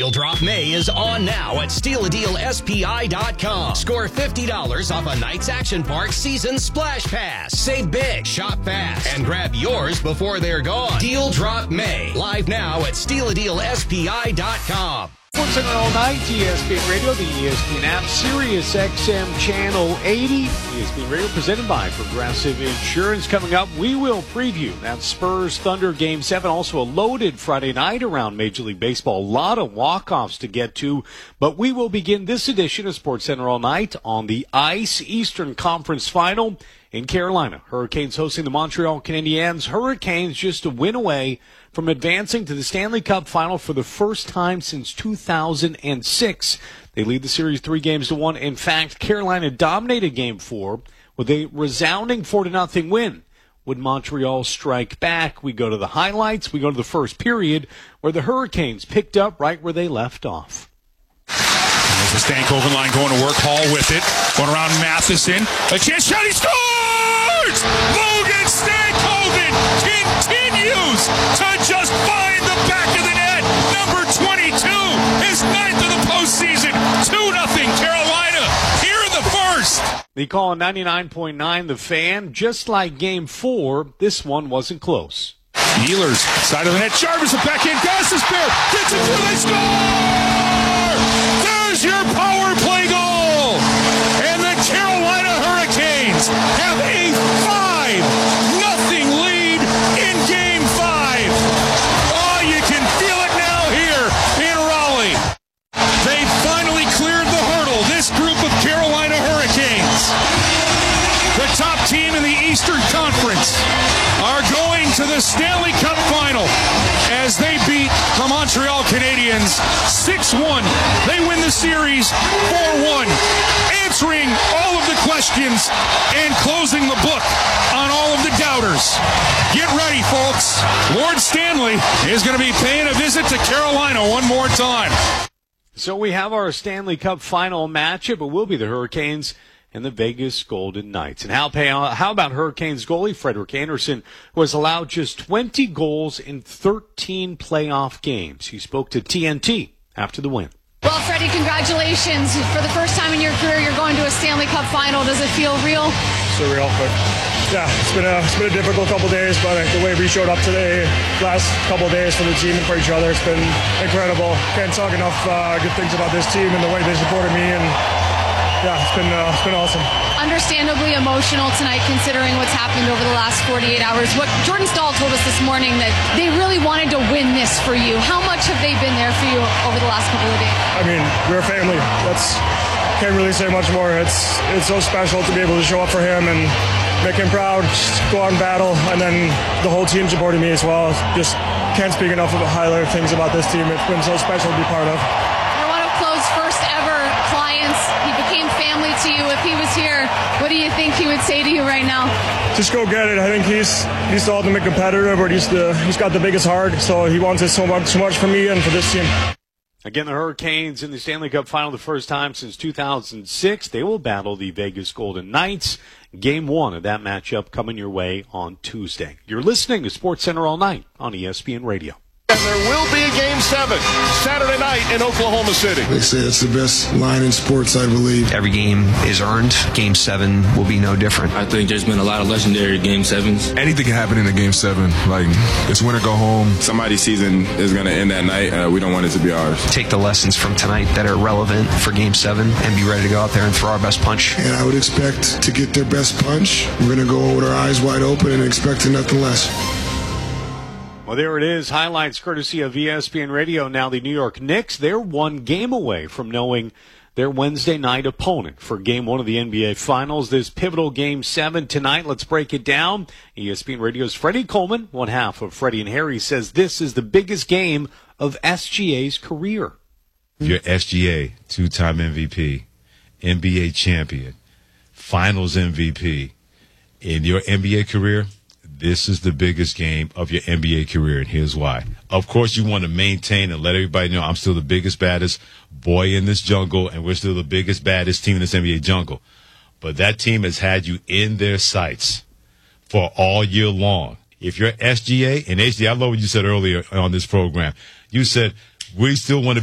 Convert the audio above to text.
Deal Drop May is on now at StealADealSPI.com. Score $50 off a Knights Action Park Season Splash Pass. Save big, shop fast, and grab yours before they're gone. Deal Drop May. Live now at StealADealSPI.com. Sports Center all night, ESPN Radio, the ESPN app, Sirius XM Channel 80. ESPN Radio presented by Progressive Insurance. Coming up, we will preview that Spurs-Thunder Game 7. Also a loaded Friday night around Major League Baseball. A lot of walk-offs to get to. But we will begin this edition of Sports Center all night on the ice Eastern Conference Final in Carolina. Hurricanes hosting the Montreal Canadiens. Hurricanes just a win away from advancing to the Stanley Cup Final for the first time since 2006. They lead the series 3-1. In fact, Carolina dominated Game 4 with a resounding 4-0 win. Would Montreal strike back? We go to the highlights. We go to the first period where the Hurricanes picked up right where they left off. There's the Stankoven line going to work. Hall with it. Going around Matheson. A chance shot. He scores! Logan Stankoven continues to just find the back of the net. Number 22, his 9th of the postseason. 2-0 Carolina here in the first. They call on 99.9 The Fan. Just like Game 4, this one wasn't close. Healers, side of the net. Jarvis, a backhand. Gostisbehere gets it through. They score! There's your power play goal! And the Carolina Hurricanes have a 5-0 lead in Game 5. Oh, you can feel it now here in Raleigh. They finally cleared the hurdle, this group of Carolina Hurricanes. The top team in the Eastern Conference are going to the Stanley Cup Final as they beat the Montreal Canadiens 6-1. They win the series 4-1, answering all of the questions and closing the book on all of the doubters. Get ready, folks. Lord Stanley is going to be paying a visit to Carolina one more time. So we have our Stanley Cup Final matchup. It will be the Hurricanes and the Vegas Golden Knights. And how about Hurricanes goalie Frederik Andersen, who has allowed just 20 goals in 13 playoff games? He spoke to TNT after the win. Well, Freddie, congratulations. For the first time in your career, you're going to a Stanley Cup Final. Does it feel real? Surreal, but yeah, it's been a difficult couple days, but the way we showed up today, last couple of days for the team and for each other, it's been incredible. Can't talk enough good things about this team and the way they supported me, and yeah, it's been awesome. Understandably emotional tonight, considering what's happened over the last 48 hours. What Jordan Staal told us this morning, that they really wanted to win this for you. How much have they been there for you over the last couple of days? I mean, we're a family. Can't really say much more. It's so special to be able to show up for him and make him proud, go out and battle, and then the whole team supporting me as well. Just can't speak enough of highlight things about this team. It's been so special to be part of. You're one of Claude's first ever clients. He became family to you. If he was here, what do you think he would say to you right now? Just go get it. I think he's the ultimate competitor, but he's got the biggest heart, so he wants it so much for me and for this team. Again, the Hurricanes in the Stanley Cup Final the first time since 2006. They will battle the Vegas Golden Knights. Game 1 of that matchup coming your way on Tuesday. You're listening to SportsCenter all night on ESPN Radio. And there will be a Game 7 Saturday night in Oklahoma City. They say it's the best line in sports, I believe. Every game is earned. Game 7 will be no different. I think there's been a lot of legendary Game 7s. Anything can happen in a Game 7. Like, it's win or go home. Somebody's season is going to end that night. We don't want it to be ours. Take the lessons from tonight that are relevant for Game 7 and be ready to go out there and throw our best punch. And I would expect to get their best punch. We're going to go with our eyes wide open and expecting nothing less. Well, there it is. Highlights courtesy of ESPN Radio. Now the New York Knicks, they're one game away from knowing their Wednesday night opponent for Game 1 of the NBA Finals. This pivotal Game 7 tonight. Let's break it down. ESPN Radio's Freddie Coleman, one half of Freddie and Harry, says this is the biggest game of SGA's career. You're SGA, two-time MVP, NBA champion, Finals MVP. In your NBA career, this is the biggest game of your NBA career, and here's why. Of course, you want to maintain and let everybody know I'm still the biggest, baddest boy in this jungle, and we're still the biggest, baddest team in this NBA jungle. But that team has had you in their sights for all year long. If you're SGA, and HD, I love what you said earlier on this program. You said, we still want to